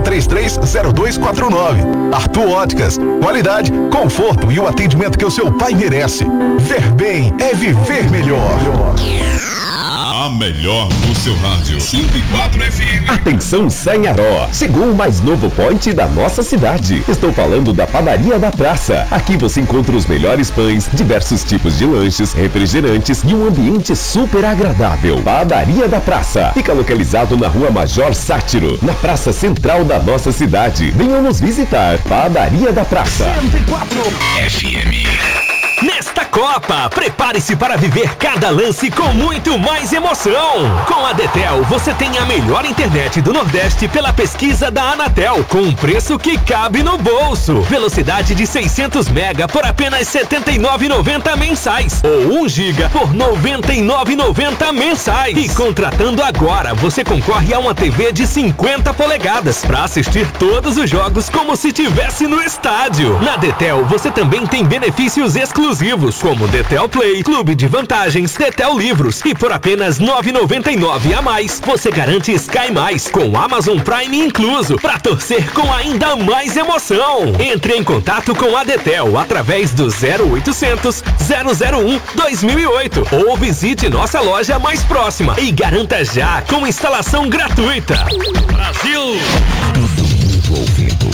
330249. Arthur Óticas, qualidade, conforto e o atendimento que o seu pai merece. Ver bem é viver melhor. A melhor do seu rádio. 104 FM. Atenção Sanharó, chegou o mais novo point da nossa cidade. Estou falando da Padaria da Praça. Aqui você encontra os melhores pães, diversos tipos de lanches, refrigerantes e um ambiente super agradável. Padaria da Praça. Fica localizado na Rua Major Sátiro, na praça central da nossa cidade. Venham nos visitar. Padaria da Praça. 104 FM. Nesta Copa, prepare-se para viver cada lance com muito mais emoção. Com a Detel, você tem a melhor internet do Nordeste pela pesquisa da Anatel, com um preço que cabe no bolso. Velocidade de 600 mega por apenas R$ 79,90 mensais, ou 1 giga por R$ 99,90 mensais. E contratando agora, você concorre a uma TV de 50 polegadas para assistir todos os jogos como se estivesse no estádio. Na Detel, você também tem benefícios exclusivos, como Detel Play, Clube de Vantagens, Detel Livros, e por apenas R$ 9,99 a mais, você garante Sky Mais, com Amazon Prime incluso, para torcer com ainda mais emoção. Entre em contato com a Detel através do 0800 001 2008 ou visite nossa loja mais próxima e garanta já com instalação gratuita. Brasil! Todo mundo ouvindo.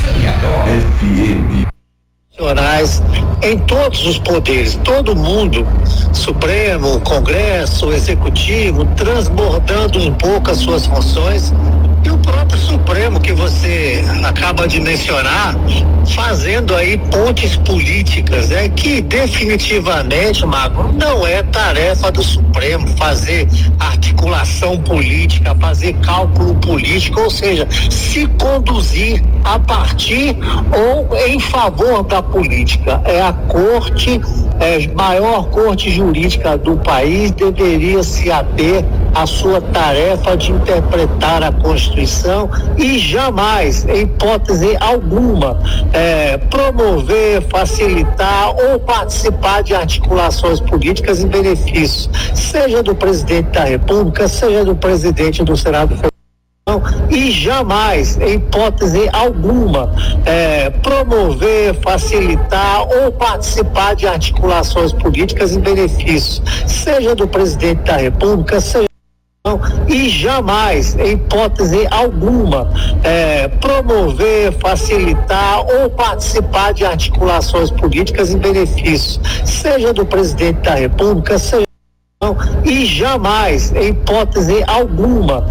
FM. Em todos os poderes, todo mundo, Supremo, Congresso, Executivo, transbordando um pouco as suas funções, e o próprio Supremo que você acaba de mencionar, fazendo aí pontes políticas, que definitivamente, Magro, não é tarefa do Supremo fazer articulação política, fazer cálculo político, ou seja, se conduzir a partir ou em favor da política. É a corte, maior corte jurídica do país, deveria se ater à sua tarefa de interpretar a Constituição e jamais, em hipótese alguma, promover, facilitar ou participar de articulações políticas em benefício, seja do presidente da República, seja do presidente do Senado Federal, e jamais, em hipótese alguma, promover, facilitar ou participar de articulações políticas em benefício, seja do presidente da República, seja e jamais, em hipótese alguma, promover, facilitar ou participar de articulações políticas em benefício, seja do presidente da República, seja e jamais, em hipótese alguma,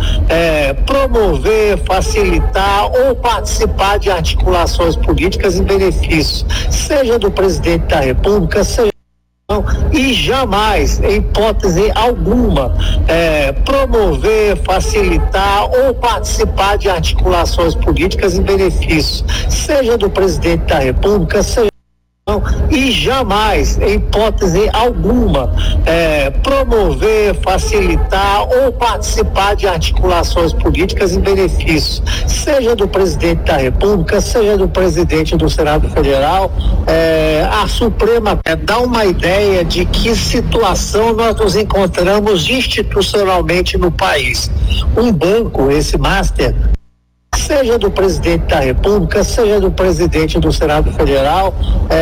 promover, facilitar ou participar de articulações políticas em benefício, seja do presidente da República, seja e jamais, em hipótese alguma, promover, facilitar ou participar de articulações políticas em benefício, seja do presidente da República, seja e jamais, em hipótese alguma, promover, facilitar ou participar de articulações políticas em benefício, seja do presidente da República, seja do presidente do Senado Federal. A Suprema dá uma ideia de que situação nós nos encontramos institucionalmente no país. Um banco, esse Master, seja do presidente da República, seja do presidente do Senado Federal,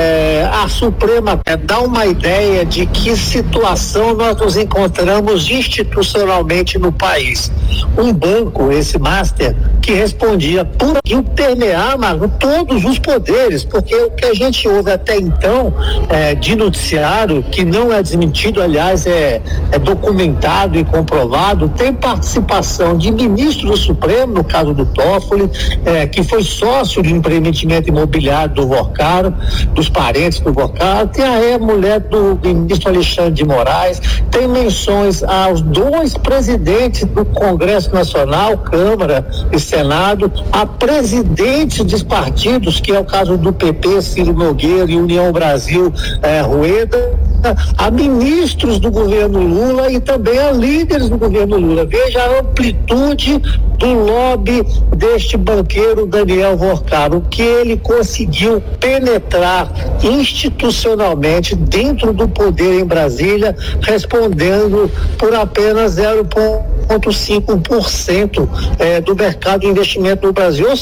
a Suprema dá uma ideia de que situação nós nos encontramos institucionalmente no país. Um banco, esse Master, que respondia por permear, todos os poderes, porque o que a gente ouve até então de noticiário, que não é desmentido, aliás, é documentado e comprovado, tem participação de ministro do Supremo, no caso do Toffoli, que foi sócio de um empreendimento imobiliário do Vorcaro, dos parentes do Vorcaro, tem a mulher do ministro Alexandre de Moraes, tem menções aos 2 presidentes do Congresso Nacional, Câmara e Senado, a presidentes dos partidos, que é o caso do PP, Ciro Nogueira, e União Brasil, Rueda, a ministros do governo Lula e também a líderes do governo Lula. Veja a amplitude do lobby deste banqueiro Daniel Vorcaro, que ele conseguiu penetrar institucionalmente dentro do poder em Brasília, respondendo por apenas 0,5% do mercado de investimento no Brasil.